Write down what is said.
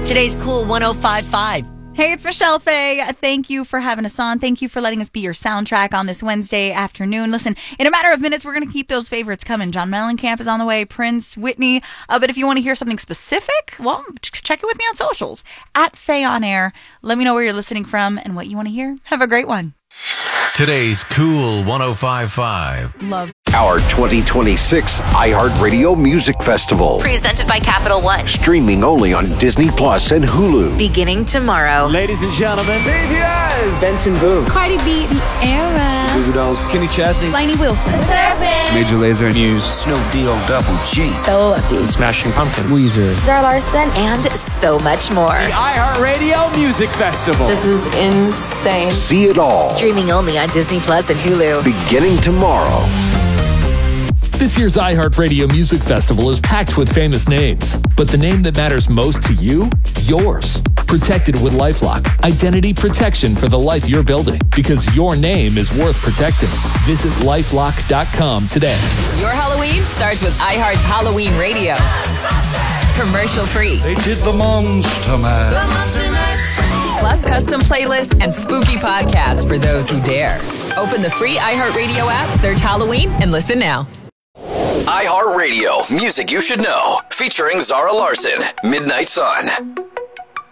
Today's Cool 105.5. Hey, it's Michelle Faye. Thank you for having us on. Thank you for letting us be your soundtrack on this Wednesday afternoon. Listen, in a matter of minutes, we're going to keep those favorites coming. John Mellencamp is on the way, Prince, Whitney. But if you want to hear something specific, well, check it with me on socials. @Faye on Air. Let me know where you're listening from and what you want to hear. Have a great one. Today's Cool 105.5. Love. Our 2026 iHeartRadio Music Festival. Presented by Capital One. Streaming only on Disney Plus and Hulu. Beginning tomorrow. Ladies and gentlemen, BTS, Benson Boone, Cardi B, Sierra, Goo Goo Dolls, Kenny Chesney, Lainey Wilson, Surfing, Major Lazer, Muse, Snoop Double G. Stella Lefty, Smashing Pumpkins, Weezer, Zara Larson, And so much more. the iHeartRadio Music Festival. This is insane. See it all. Streaming only on Disney Plus and Hulu. Beginning tomorrow. This year's iHeartRadio Music Festival is packed with famous names, but the name that matters most to you? Yours. Protected with LifeLock. Identity protection for the life you're building, because your name is worth protecting. Visit LifeLock.com today. Your Halloween starts with iHeart's Halloween Radio. Commercial free. They did the Monster Mash. Plus custom playlists and spooky podcasts for those who dare. Open the free iHeartRadio app, search Halloween, and listen now. iHeartRadio, music you should know. Featuring Zara Larson, Midnight Sun.